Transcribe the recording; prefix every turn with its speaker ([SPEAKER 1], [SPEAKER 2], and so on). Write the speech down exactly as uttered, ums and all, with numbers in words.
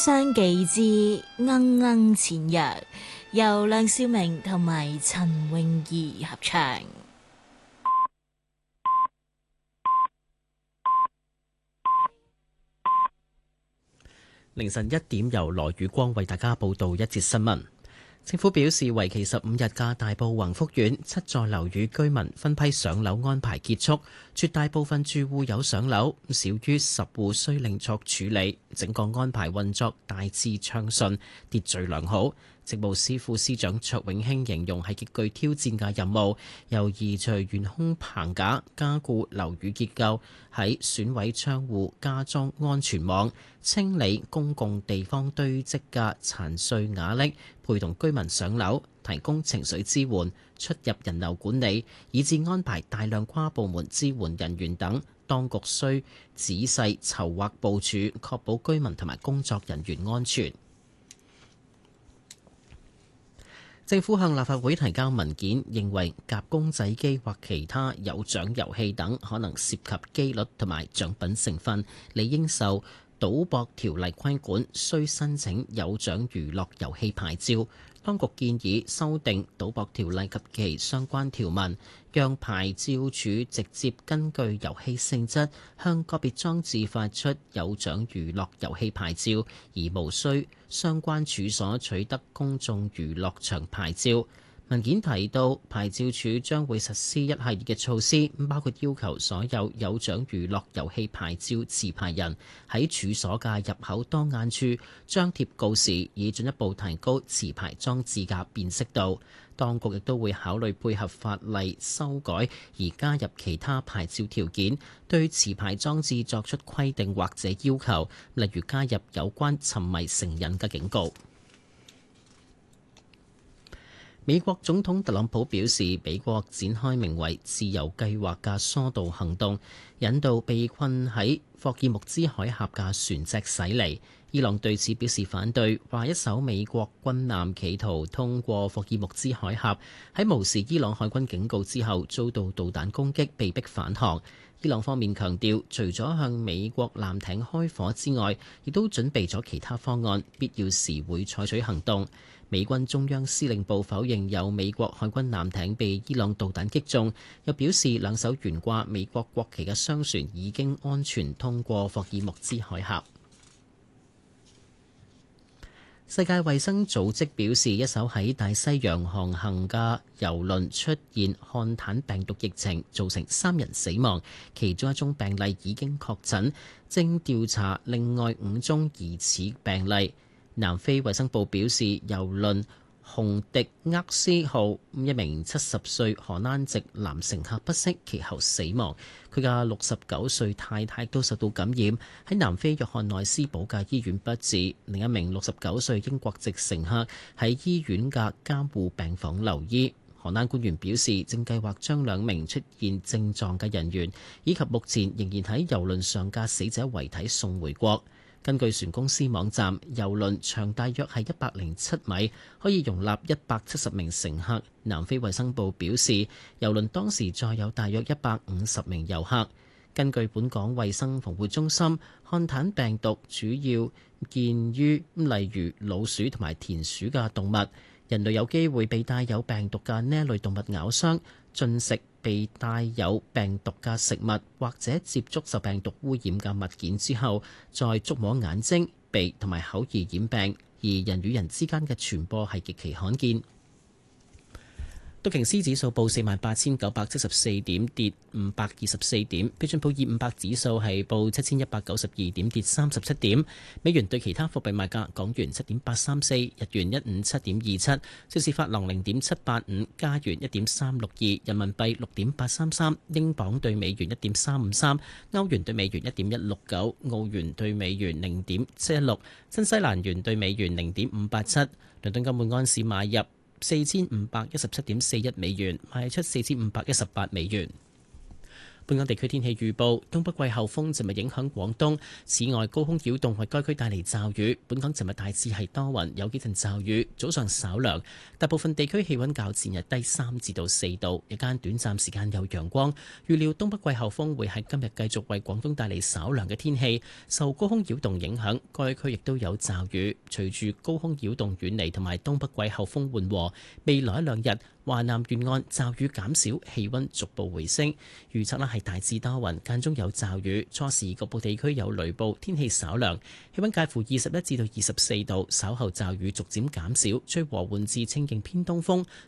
[SPEAKER 1] 相記之鶯鶯前約，由梁少明同埋陳詠儀合唱。
[SPEAKER 2] 凌晨一點，由羅宇光為大家報道一節新聞。政府表示，為期十五日嘅大埔宏福苑七座樓宇居民分批上樓安排結束，絕大部分住戶有上樓，少於十戶需另作處理。整個安排運作大致暢順，秩序良好。政務司副司長卓永興形容係極具挑戰嘅任務，由移除懸空棚架、加固樓宇結構、喺損毀窗戶加裝安全網、清理公共地方堆積嘅殘碎瓦礫，陪同居民上樓，提供情緒支援、出入人流管理，以至安排大量跨部門支援人員等。當局需仔細籌劃部署，確保居民同埋工作人員安全。政府向立法會提交文件，認為夾公仔機或其他有獎遊戲等可能涉及機率同埋獎品成分，理應受賭博條例規管，需申請有獎娛樂遊戲牌照。當局建議修訂賭博條例及其相關條文，讓牌照處直接根據遊戲性質向個別裝置發出有獎娛樂遊戲牌照，而無需相關處所取得公眾娛樂場牌照。文件提到，牌照處將會實施一系列嘅措施，包括要求所有有獎娛樂遊戲牌照持牌人喺處所嘅入口當眼處張貼告示，以進一步提高持牌裝置嘅辨識度。當局亦都會考慮配合法例修改而加入其他牌照條件，對持牌裝置作出規定或者要求，例如加入有關沉迷成癮嘅警告。美國總統特朗普表示，美國展開名為自由計劃嘅疏導行動，引導被困喺霍爾木茲海峽嘅船隻駛離。伊朗對此表示反對，話一艘美國軍艦企圖通過霍爾木茲海峽，喺無視伊朗海軍警告之後遭到導彈攻擊，被迫返航。伊朗方面強調，除咗向美國艦艇開火之外，亦都準備咗其他方案，必要時會採取行動。美軍中央司令部否認有美國海軍艦艇被伊朗導彈擊中，又表示兩艘懸掛美國國旗嘅商船已經安全通過霍爾木茲海峽。世界衛生組織表示，一艘喺大西洋航行嘅郵輪出現漢坦病毒疫情，造成三人死亡，其中一宗病例已經確診，正調查另外五宗疑似病例。南非衛生部表示，郵輪洪迪厄斯號一名七十歲荷蘭籍男乘客不適，其後死亡。佢嘅六十九歲太太都受到感染，喺南非約翰內斯堡嘅醫院不治。另一名六十九歲英國籍乘客喺醫院嘅監護病房留醫。荷蘭官員表示，正計劃將兩名出現症狀嘅人員以及目前仍然喺郵輪上嘅死者遺體送回國。根據船公司網站，郵輪長大約係一百零七米，可以容納一百七十名乘客。南非衛生部表示，郵輪當時載有大約一百五十名遊客。根據本港衛生防護中心，漢坦病毒主要見於例如老鼠同埋田鼠嘅動物。人類有機會被帶有病毒嘅呢類動物咬傷，進食被帶有病毒嘅食物，或者接觸受病毒污染嘅物件之後，再觸摸眼睛、鼻同埋口而染病，而人與人之間嘅傳播係極其罕見。道瓊斯指數報四萬八千九百七十四點，跌五百二十四點。標準普爾五百指數係報七千一百九十二點，跌三十七點。美元對其他貨幣賣價：港元七點八三四，日元一五七點二七，瑞士法郎零點七八五，加元一點三六二，人民幣六點八三三，英鎊對美元一點三五三，歐元對美元一點一六九，澳元對美元零點七一六，新西蘭元對美元零點五八七。倫敦金每安士買入四千五百一十七點四一美元，賣出四千五百一十八美元。 本港地區天氣預報：東北季候風尋日影響廣東，此外高空擾動為該區帶嚟驟雨。本港尋日大致係多雲，有幾陣驟雨，早上稍涼，大部分地區氣溫較前日低三至到四度，日間短暫時間有陽光。預料東北季候風會喺今日繼續為廣東帶嚟稍涼嘅天氣，受高空擾動影響，該區亦都有驟雨。隨住高空擾動遠離同埋東北季候風緩和，未來一兩日華南沿岸驟雨減少，氣溫逐步回升。預測呢係大致多雲，間中有驟雨，初時局部地區有雷暴，天氣稍涼，氣溫介乎二十一至到二十四度。稍後驟雨逐漸減少，吹和緩至清勁偏東風，